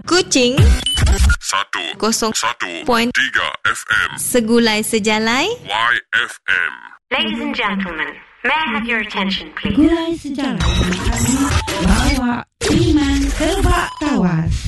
Kuching 101.3 FM. Segulai Sejalai YFM. Ladies and gentlemen, may I have your attention, please? Gulai Sejarah bawa iman terbak tawas.